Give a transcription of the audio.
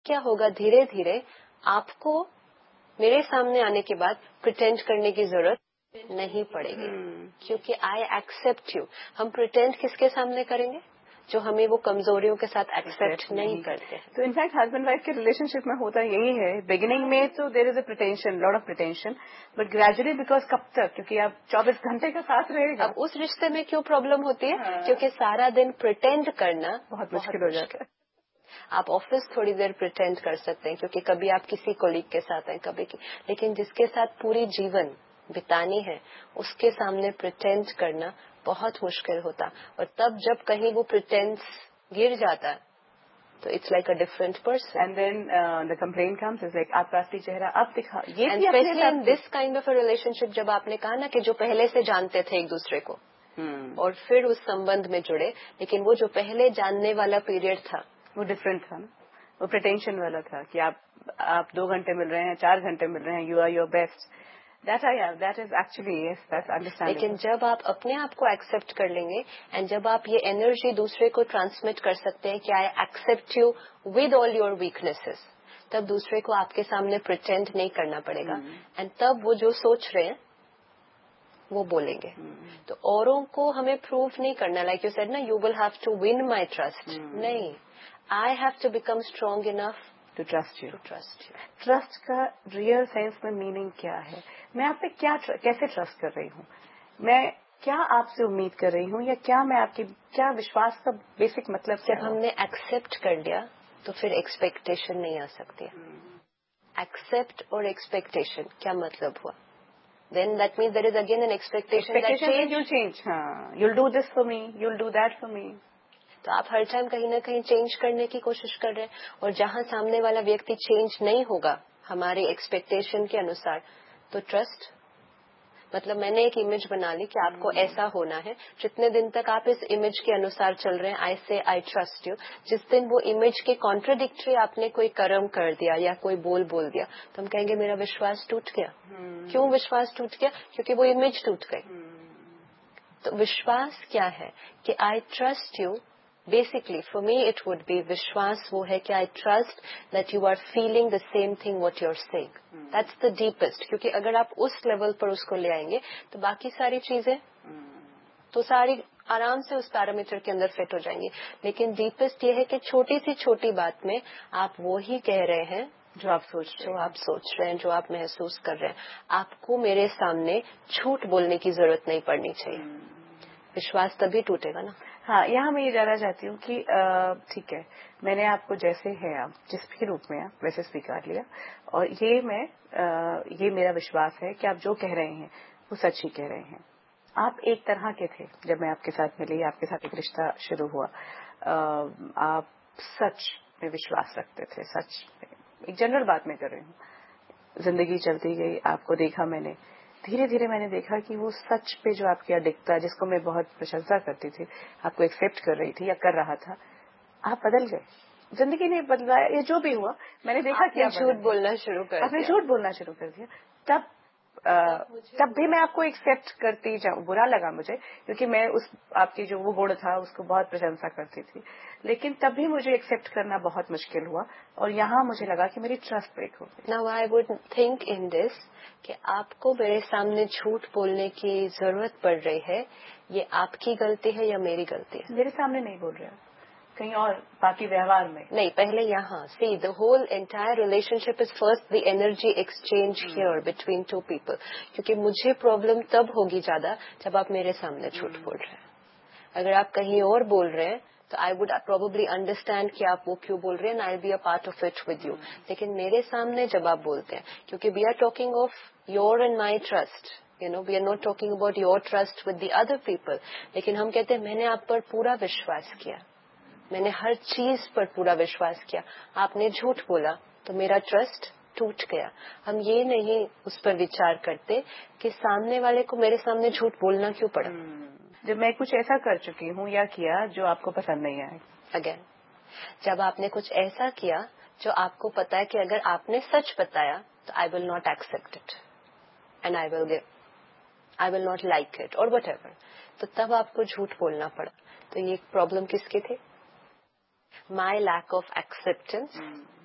क्या होगा, धीरे धीरे आपको मेरे सामने आने के बाद प्रिटेंड करने की जरूरत नहीं पड़ेगी, क्योंकि आई एक्सेप्ट यू। हम प्रिटेंड किसके सामने करेंगे? जो हमें वो कमजोरियों के साथ एक्सेप्ट नहीं करते हैं। तो इनफैक्ट हस्बैंड वाइफ के रिलेशनशिप में होता यही है, बिगिनिंग में तो there is a pretension, lot of pretension, but gradually because कब तक, क्योंकि आप 24 घंटे का साथ रहेगा। अब उस रिश्ते में क्यों प्रॉब्लम होती है? क्योंकि सारा दिन प्रिटेंड करना बहुत मुश्किल हो जाता है। आप ऑफिस थोड़ी देर प्रिटेंड कर सकते हैं, क्योंकि कभी आप किसी कोलीग के साथ हैं, कभी लेकिन जिसके साथ पूरी जीवन बितानी है उसके सामने प्रिटेंड करना बहुत मुश्किल होता। और तब जब कहीं वो प्रिटेंस गिर जाता है तो it's like a different person, and then the complaint comes, is like आपका असली चेहरा अब दिखा। ये and specially in this kind of a relationship, जब आपने कहा ना कि जो पहले से जानते थे एक दूसरे को और फिर उस संबंध में जुड़े, लेकिन वो जो पहले जानने वाला पीरियड था वो डिफरेंट था ना, वो प्रिटेंशन वाला था कि आप 2 घंटे मिल रहे हैं, 4 घंटे मिल रहे हैं, you are your best, that is actually yes, that's understanding. लेकिन जब आप अपने आप को एक्सेप्ट कर लेंगे एंड जब आप ये एनर्जी दूसरे को ट्रांसमिट कर सकते हैं कि I accept you with all your weaknesses, तब दूसरे को आपके सामने प्रिटेंड नहीं करना पड़ेगा, एंड तब वो जो सोच रहे हैं वो बोलेंगे। तो औरों को हमें प्रूव नहीं करना, लाइक यू सेड ना, you will have to win my trust. नहीं, I have to become strong enough to trust you. Trust का रियल सेंस में मीनिंग क्या है? मैं आप पे कैसे ट्रस्ट कर रही हूँ? मैं क्या आपसे उम्मीद कर रही हूँ, या क्या मैं आपकी क्या विश्वास का बेसिक मतलब क्या? जब हमने एक्सेप्ट कर लिया तो फिर एक्सपेक्टेशन नहीं आ सकती। एक्सेप्ट और एक्सपेक्टेशन क्या मतलब हुआ? Then that means there is again an expectation that you'll change. You'll do this for me, you'll do that for me. तो आप हर टाइम कहीं ना कहीं चेंज करने की कोशिश कर रहे हैं, और जहां सामने वाला व्यक्ति चेंज नहीं होगा हमारी एक्सपेक्टेशन के अनुसार, तो ट्रस्ट मतलब मैंने एक इमेज बना ली कि आपको ऐसा होना है, जितने दिन तक आप इस इमेज के अनुसार चल रहे हैं, आई से आई ट्रस्ट यू। जिस दिन वो इमेज के कॉन्ट्राडिक्टरी आपने कोई कर्म कर दिया या कोई बोल दिया, तो हम कहेंगे मेरा विश्वास टूट गया। क्यों विश्वास टूट गया? क्योंकि वो इमेज टूट गई। तो विश्वास क्या है? कि I trust you, basically for me it would be, विश्वास वो है कि I trust that you are feeling the same thing what you are saying. That's the deepest, क्योंकि अगर आप उस लेवल पर उसको ले आएंगे तो बाकी सारी चीजें तो सारी आराम से उस पैरामीटर के अंदर फिट हो जाएंगी। लेकिन डीपेस्ट ये है कि छोटी सी छोटी बात में आप वो ही कह रहे हैं जो आप सोच रहे हैं, जो आप महसूस कर रहे हैं। आपको मेरे सामने झूठ बोलने की जरूरत नहीं पड़नी चाहिए। विश्वास तभी टूटेगा ना। हाँ, यहाँ मैं ये जानना चाहती हूँ कि ठीक है, मैंने आपको जैसे है आप, जिस भी रूप में आप, वैसे स्वीकार लिया, और ये मेरा विश्वास है कि आप जो कह रहे हैं वो सच ही कह रहे हैं। आप एक तरह के थे जब मैं आपके साथ मिली, आपके साथ एक रिश्ता शुरू हुआ, आप सच में विश्वास रखते थे, सच में, एक जनरल बात मैं कर रही हूँ। जिंदगी चलती गई, आपको देखा मैंने, धीरे धीरे मैंने देखा कि वो सच पे जो आपकी अडिगता, जिसको मैं बहुत प्रशंसा करती थी, आपको एक्सेप्ट कर रही थी या कर रहा था, आप बदल गए। जिंदगी ने बदलाया, ये जो भी हुआ, मैंने देखा कि आप झूठ बोलना शुरू कर दिया। आपने झूठ बोलना शुरू कर दिया। तब भी मैं आपको एक्सेप्ट करती जाऊं, बुरा लगा मुझे, क्योंकि मैं उस आपकी जो वो गुण था उसको बहुत प्रशंसा करती थी, लेकिन तब भी मुझे एक्सेप्ट करना बहुत मुश्किल हुआ, और यहाँ मुझे लगा कि मेरी ट्रस्ट ब्रेक हो गई। Now I would think in this कि आपको मेरे सामने झूठ बोलने की जरूरत पड़ रही है, ये आपकी गलती है या मेरी गलती है? मेरे सामने नहीं बोल रहे, कहीं और बाकी व्यवहार में नहीं, पहले यहाँ see the whole entire relationship is first the energy exchange here between two people. क्योंकि मुझे प्रॉब्लम तब होगी ज्यादा जब आप मेरे सामने झूठ बोल रहे हैं। अगर आप कहीं और बोल रहे हैं तो आई वुड प्रोबेबली अंडरस्टैंड कि आप वो क्यों बोल रहे हैं, I will be a part of it with you. लेकिन मेरे सामने जब आप बोलते हैं, क्योंकि we are talking of your and my trust, you know, we are not talking about your trust with the other people, लेकिन हम कहते हैं मैंने आप पर पूरा विश्वास किया, मैंने हर चीज पर पूरा विश्वास किया, आपने झूठ बोला तो मेरा ट्रस्ट टूट गया। हम ये नहीं उस पर विचार करते कि सामने वाले को मेरे सामने झूठ बोलना क्यों पड़ा। जब मैं कुछ ऐसा कर चुकी हूँ या किया जो आपको पसंद नहीं आए, अगेन जब आपने कुछ ऐसा किया जो आपको पता है कि अगर आपने सच बताया तो I will not accept it and I will not like it और वट एवर, तो तब आपको झूठ बोलना पड़ा। तो ये प्रॉब्लम किसकी थी? माई लैक ऑफ एक्सेप्टेंस